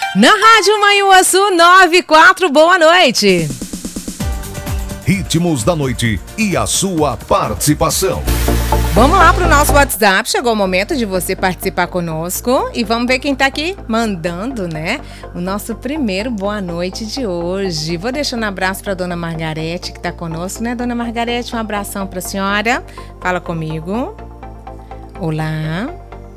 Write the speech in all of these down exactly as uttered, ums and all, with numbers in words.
Na Rádio Manhuaçu nove quatro, boa noite. Ritmos da noite e a sua participação. Vamos lá pro nosso WhatsApp, chegou o momento de você participar conosco e vamos ver quem tá aqui mandando, né? O nosso primeiro boa noite de hoje. Vou deixando um abraço pra dona Margarete que tá conosco, né? Dona Margarete, um abração pra senhora. Fala comigo. Olá.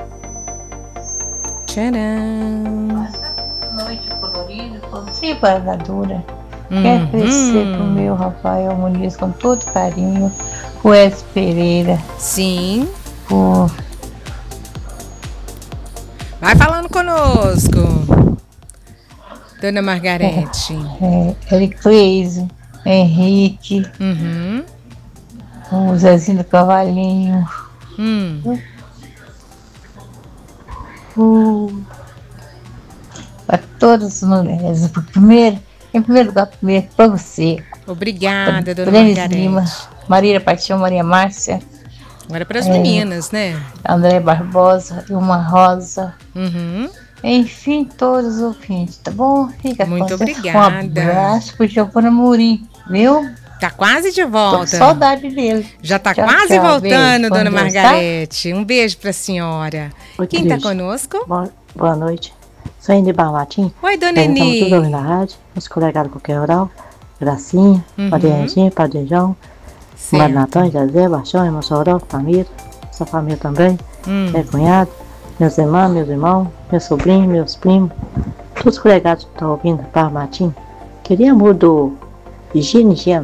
Tcharam. Noite colorida, você bordadora. Uhum. Quer crescer pro meu Rafael Muniz com todo carinho. O S. Pereira. Sim. O... Vai falando conosco, dona Margarete. É, é, Ericleise, Henrique. Uhum. O Zezinho do Cavalinho. Hum. O... Para todas as mulheres. Primeiro, em primeiro lugar, primeiro para você. Obrigada, dona Denis Margarete. Lima, Maria Paixão, Maria Márcia. Agora para as é, meninas, né? André Barbosa, Ilma Rosa. Uhum. Enfim, todos os ouvintes, tá bom? Fica Muito com obrigada. Um abraço pro Giovanna Murim, viu? Tá quase de Tô volta. com saudade dele. Já tá Tchau, quase tchau, voltando, beijo, dona com Deus, Margarete. Tá? Um beijo pra senhora. Oi, Quem Cris. tá conosco? Boa, boa noite. Sou Indi Barmatim. Oi, dona Estamos Eni. tudo ouvindo na rádio. Os colegas do Qualquer Oral. Gracinha, Uhum. Maria Regina, Padejão, Mário Natan, José, Baixão, irmão Soró, família, sua família também, Hum. meu cunhado, meus irmãos, meus irmãos, meus sobrinhos, meus primos, todos os colegados que estão ouvindo Barmatim. Queria mudar higiene e higiene.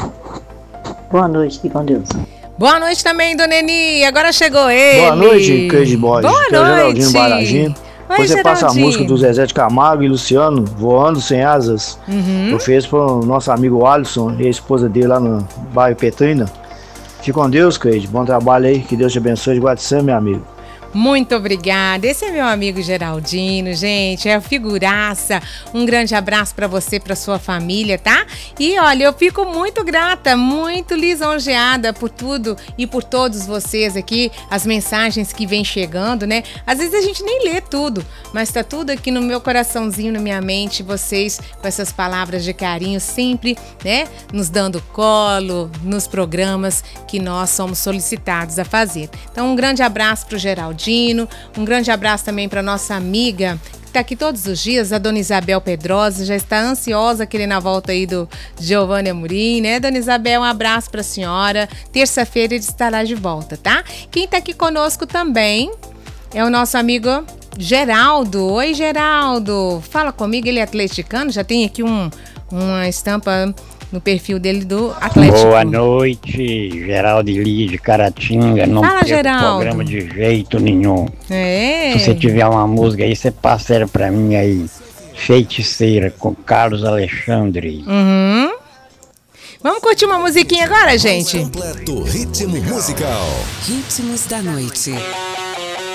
Boa noite, fique com Deus. Boa noite também, dona Eni. Agora chegou ele. Boa noite, Crazy Boys. Boa Aqui é o Geraldinho noite. Baragim. Oi, Você passa a Geraldinho. música do Zezé de Camargo e Luciano, Voando Sem Asas. Uhum. Eu fiz pro nosso amigo Alisson e a esposa dele lá no bairro Petrina. Fique com Deus, Crazy. Bom trabalho aí. Que Deus te abençoe. De Guaticã, meu amigo. Muito obrigada. Esse é meu amigo Geraldino, gente, é a figuraça. Um grande abraço para você, para sua família, tá? E olha, eu fico muito grata, muito lisonjeada por tudo e por todos vocês aqui, as mensagens que vêm chegando, né? Às vezes a gente nem lê tudo, mas tá tudo aqui no meu coraçãozinho, na minha mente, vocês com essas palavras de carinho sempre, né? Nos dando colo nos programas que nós somos solicitados a fazer. Então, um grande abraço pro Geraldino. Um grande abraço também para nossa amiga que está aqui todos os dias, a dona Isabel Pedrosa, já está ansiosa querendo a volta aí do Giovanna Amorim, né? Dona Isabel, um abraço para a senhora. Terça-feira ele estará de volta, tá? Quem está aqui conosco também é o nosso amigo Geraldo. Oi, Geraldo. Fala comigo, ele é atleticano, já tem aqui um, uma estampa no perfil dele do Atlético. Boa noite, Geraldo Eli de Caratinga. Não Fala, perca Geraldo. o programa de jeito nenhum. É. Se você tiver uma música aí, você passa ela pra mim aí. Feiticeira, com Carlos Alexandre. Uhum. Vamos curtir uma musiquinha agora, gente? Completo ritmo musical. Ritmos da noite.